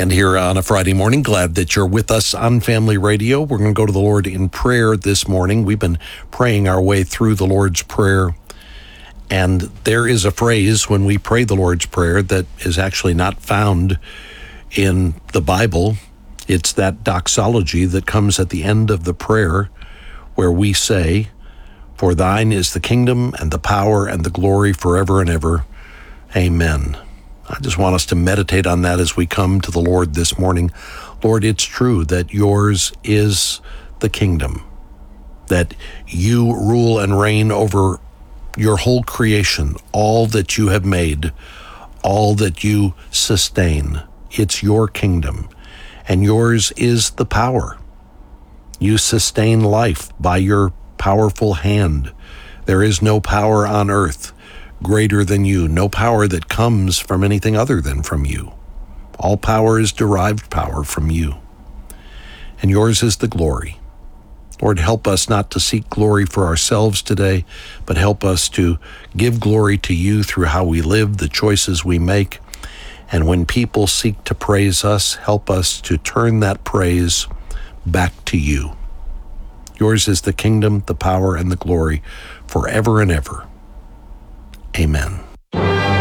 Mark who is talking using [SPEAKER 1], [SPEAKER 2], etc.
[SPEAKER 1] And here on a Friday morning, glad that you're with us on Family Radio. We're going to go to the Lord in prayer this morning. We've been praying our way through the Lord's Prayer. And there is a phrase when we pray the Lord's Prayer that is actually not found in the Bible. It's that doxology that comes at the end of the prayer where we say, "For thine is the kingdom and the power and the glory forever and ever. Amen." I just want us to meditate on that as we come to the Lord this morning. Lord, it's true that yours is the kingdom, that you rule and reign over your whole creation, all that you have made, all that you sustain. It's your kingdom, and yours is the power. You sustain life by your powerful hand. There is no power on earth greater than you, no power that comes from anything other than from you. All power is derived power from you, and yours is the glory. Lord, help us not to seek glory for ourselves today, but help us to give glory to you through how we live, the choices we make. And when people seek to praise us, help us to turn that praise back to you. Yours is the kingdom, the power, and the glory forever and ever. Amen.